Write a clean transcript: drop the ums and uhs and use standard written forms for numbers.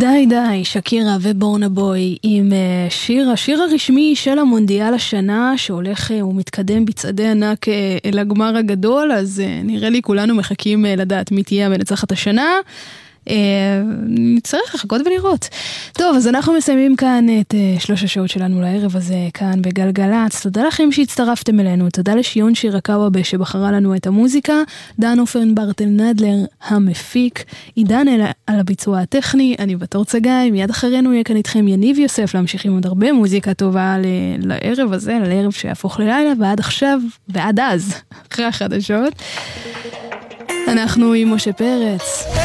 די די, שקירה ובורנה בוי עם השיר הרשמי של המונדיאל השנה שהולך ומתקדם בצעדי ענק אל הגמר הגדול, אז נראה לי כולנו מחכים לדעת מי תהיה המנצחת השנה. נצטרך לחכות ולראות. טוב, אז אנחנו מסיימים כאן את 3 השעות שלנו לערב הזה כאן בגלגלץ. תודה לכם שהצטרפתם אלינו, תודה לשיון שירקאווה שבחרה לנו את המוזיקה, דן אופרנברטל נדלר המפיק, עידן על הביצוע הטכני, אני בתור צגאי, מיד אחרינו יהיה כאן איתכם יניב יוסף להמשיך עם עוד הרבה מוזיקה טובה לערב הזה, לערב שיהפוך ללילה, ועד עכשיו ועד אז אחרי החדשות אנחנו עם משה פרץ.